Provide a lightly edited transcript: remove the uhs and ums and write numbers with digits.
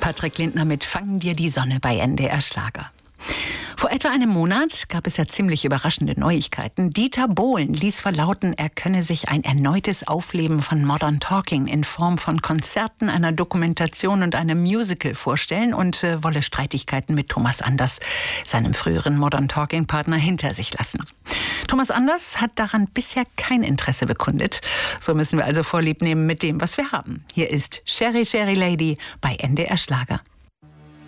Patrick Lindner mit Fangen dir die Sonne bei NDR Schlager. Vor etwa einem Monat gab es ja ziemlich überraschende Neuigkeiten. Dieter Bohlen ließ verlauten, er könne sich ein erneutes Aufleben von Modern Talking in Form von Konzerten, einer Dokumentation und einem Musical vorstellen und wolle Streitigkeiten mit Thomas Anders, seinem früheren Modern Talking-Partner, hinter sich lassen. Thomas Anders hat daran bisher kein Interesse bekundet. So müssen wir also Vorlieb nehmen mit dem, was wir haben. Hier ist Sherry Sherry Lady bei NDR Schlager.